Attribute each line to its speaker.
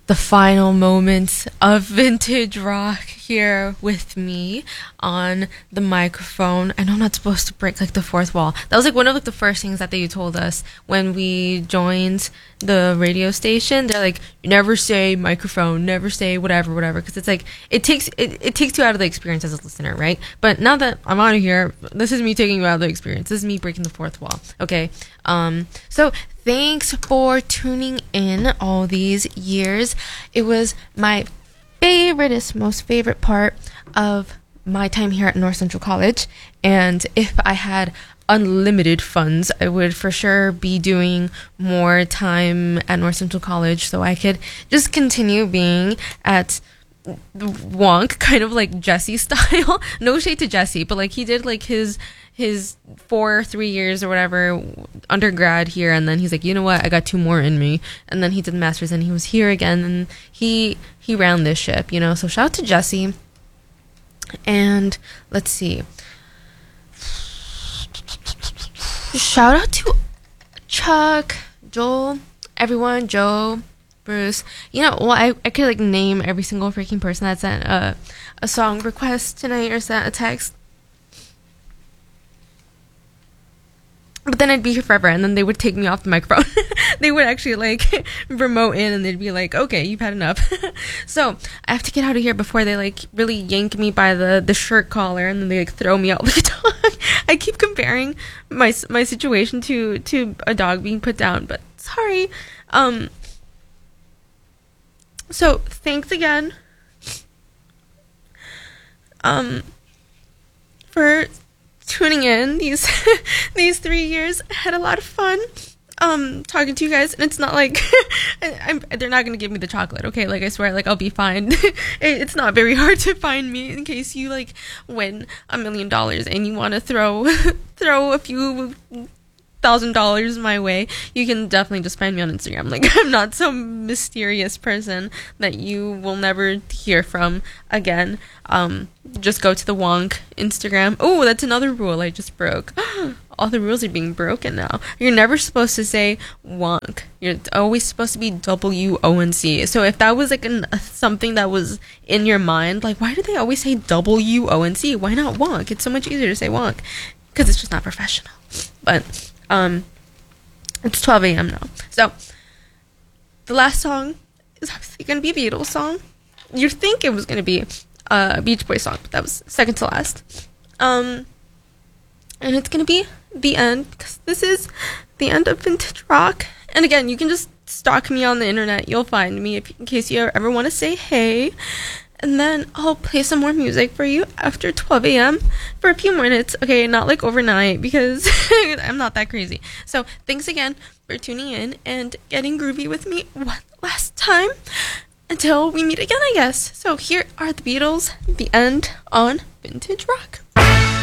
Speaker 1: the final moments of vintage rock here with me on the microphone. I know I'm not supposed to break like the fourth wall. That was like one of like the first things that they told us when we joined the radio station. They're like, never say microphone, never say whatever, because it's like it takes you out of the experience as a listener, right? But now that I'm out of here, this is me taking you out of the experience. This is me breaking the fourth wall. Okay. So thanks for tuning in all these years. It was my most favorite part of my time here at North Central College. And if I had unlimited funds, I would for sure be doing more time at North Central College so I could just continue being at Wonk, kind of like Jesse style. No shade to Jesse, but like he did like his 3 years or whatever undergrad here, and then he's like, you know what, I got 2 more in me, and then he did the masters and he was here again, and he ran this ship, you know. So shout out to Jesse. And let's see, shout out to Chuck, Joel, everyone, Joe, Bruce. You know, well, I could like name every single freaking person that sent a song request tonight or sent a text. But then I'd be here forever, and then they would take me off the microphone. They would actually, like, remote in, and they'd be like, okay, you've had enough. So I have to get out of here before they, like, really yank me by the shirt collar, and then they, like, throw me out like a dog. I keep comparing my situation to a dog being put down, but sorry. So thanks again for tuning in these 3 years. I had a lot of fun talking to you guys, and it's not like they're not gonna give me the chocolate, okay? Like, I swear, like, I'll be fine. It's not very hard to find me in case you like win $1 million and you want to throw a few $1,000 my way. You can definitely just find me on Instagram. Like, I'm not some mysterious person that you will never hear from again. Just go to the Wonk Instagram. Oh, that's another rule I just broke. All the rules are being broken now. You're never supposed to say Wonk. You're always supposed to be WONC. So if that was like something that was in your mind, like, why do they always say WONC? Why not Wonk? It's so much easier to say Wonk because it's just not professional. But it's 12 a.m. now. So the last song is obviously going to be a Beatles song. You'd think it was going to be a Beach Boys song, but that was second to last. And it's going to be the end, because this is the end of vintage rock. And again, you can just stalk me on the internet. You'll find me in case you ever want to say hey. And then I'll play some more music for you after 12 a.m. for a few minutes. Okay, not like overnight, because I'm not that crazy. So thanks again for tuning in and getting groovy with me one last time. Until we meet again, I guess. So here are the Beatles, the end on Vintage Rock.